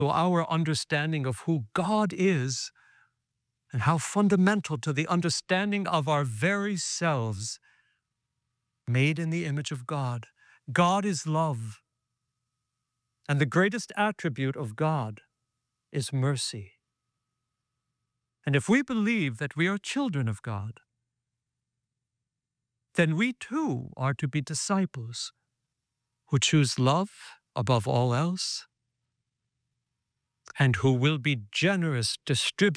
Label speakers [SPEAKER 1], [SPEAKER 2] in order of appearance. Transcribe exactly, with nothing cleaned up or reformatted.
[SPEAKER 1] our understanding of who God is and how fundamental to the understanding of our very selves, made in the image of God. God is love, and the greatest attribute of God is mercy. And if we believe that we are children of God, then we too are to be disciples who choose love above all else and who will be generous distributors